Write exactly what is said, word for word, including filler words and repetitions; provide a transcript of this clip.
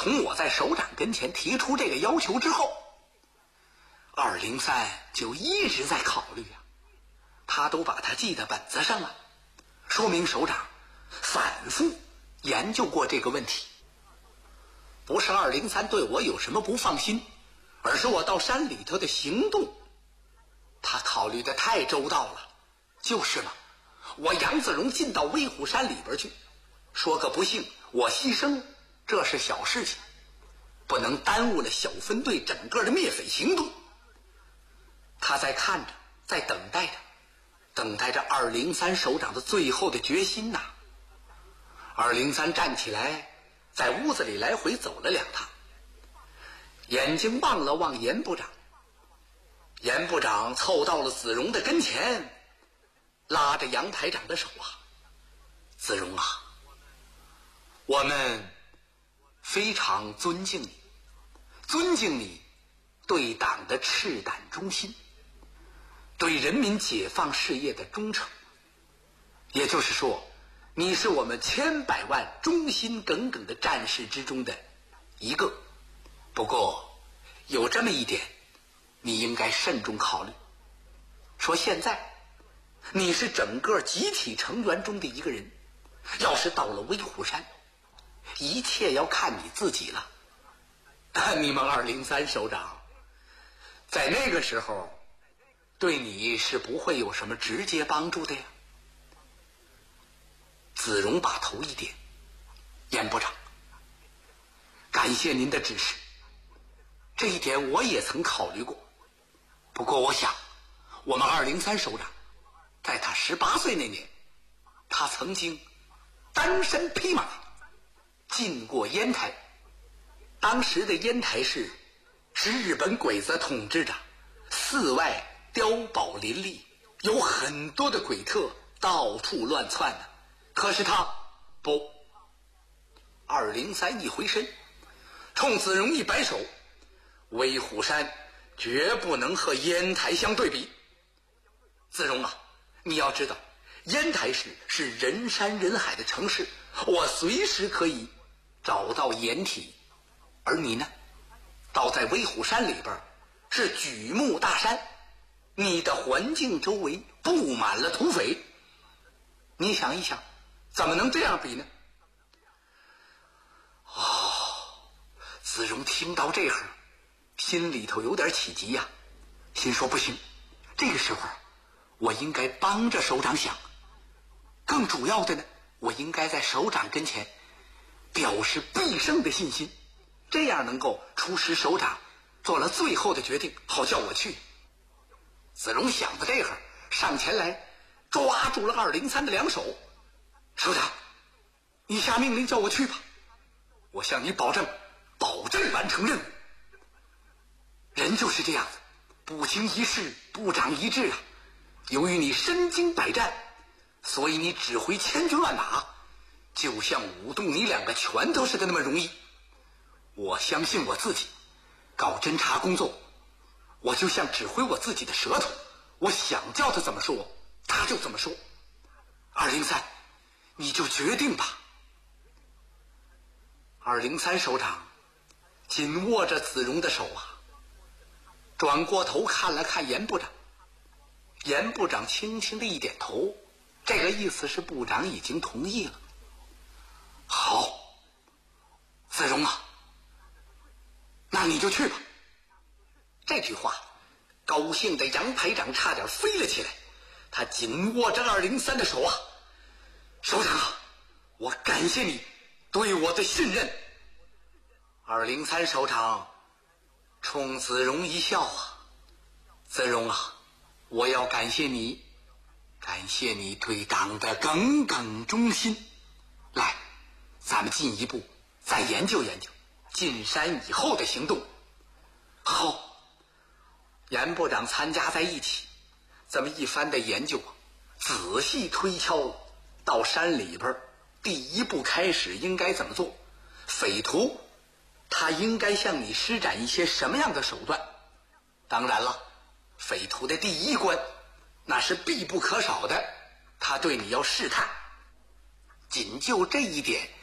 从我在首长跟前提出这个要求之后，二零三就一直在考虑啊，他都把它记在本子上了，说明首长反复研究过这个问题。不是二零三对我有什么不放心，而是我到山里头的行动，他考虑的太周到了。就是嘛，我杨子荣进到威虎山里边去，说个不幸，我牺牲，这是小事情，不能耽误了小分队整个的灭匪行动。他在看着，在等待着，等待着二零三首长的最后的决心呐。二零三站起来，在屋子里来回走了两趟，眼睛望了望严部长。严部长凑到了子荣的跟前，拉着杨排长的手啊，子荣啊，我们非常尊敬你，尊敬你对党的赤胆忠心，对人民解放事业的忠诚。也就是说，你是我们千百万忠心耿耿的战士之中的一个。不过有这么一点，你应该慎重考虑，说现在你是整个集体成员中的一个人，要是到了威虎山，一切要看你自己了。你们二零三首长在那个时候对你是不会有什么直接帮助的呀。子荣把头一点，严部长，感谢您的指示，这一点我也曾考虑过。不过我想，我们二零三首长在他十八岁那年，他曾经单身匹马进过烟台。当时的烟台市是日本鬼子统治着，寺外碉堡林立，有很多的鬼特到处乱窜呢。可是他不，二零三一回身，冲子荣一摆手，威虎山绝不能和烟台相对比。子荣啊，你要知道，烟台市是人山人海的城市，我随时可以找到掩体。而你呢，倒在威虎山里边，是举目大山，你的环境周围布满了土匪。你想一想，怎么能这样比呢？哦，子荣听到这会儿，心里头有点起急呀、啊，心说不行，这个时候我应该帮着首长想，更主要的呢，我应该在首长跟前表示必胜的信心，这样能够出使首长做了最后的决定，好叫我去。子荣想到这会儿，上前来抓住了二零三的两手，首长，你下命令叫我去吧，我向你保证，保证完成任务。人就是这样子，不经一事不长一智啊。由于你身经百战，所以你指挥千军万马，就像舞动你两个拳头似的那么容易。我相信我自己，搞侦察工作，我就像指挥我自己的舌头，我想叫他怎么说，他就怎么说。二零三，你就决定吧。二零三首长紧握着子荣的手啊，转过头看了看严部长。严部长轻轻的一点头，这个意思是部长已经同意了。好，子荣啊，那你就去吧。这句话，高兴的杨排长差点飞了起来，他紧握着二零三的手啊，首长啊，我感谢你对我的信任。二零三首长冲子荣一笑啊，子荣啊，我要感谢你，感谢你对党的耿耿忠心。来，咱们进一步再研究研究进山以后的行动。好，严部长参加在一起，这么一番的研究，仔细推敲到山里边第一步开始应该怎么做，匪徒他应该向你施展一些什么样的手段。当然了，匪徒的第一关那是必不可少的，他对你要试探。仅就这一点，